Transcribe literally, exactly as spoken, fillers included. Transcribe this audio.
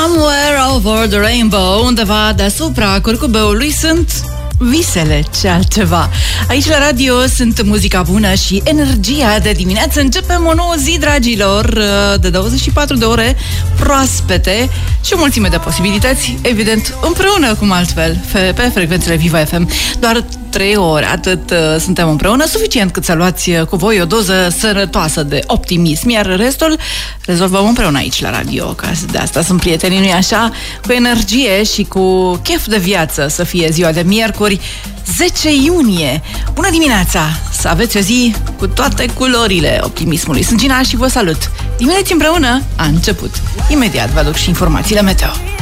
Somewhere over the rainbow, undeva deasupra curcubeului, sunt visele, ce altceva. Aici la radio sunt muzica bună și energia de dimineață. Începem o nouă zi, dragilor, de douăzeci și patru de ore proaspete și o mulțime de posibilități, evident, împreună, cum altfel, pe frecvențele Viva F M. Doar trei ore, atât suntem împreună, suficient cât să luați cu voi o doză sănătoasă de optimism, iar restul rezolvăm împreună aici la radio, că de asta sunt prietenii, nu-i așa? Cu energie și cu chef de viață să fie ziua de miercuri, zece iunie. Bună dimineața! Să aveți o zi cu toate culorile optimismului. Sunt Gina și vă salut! Dimineața împreună a început. Imediat vă aduc și informațiile meteo.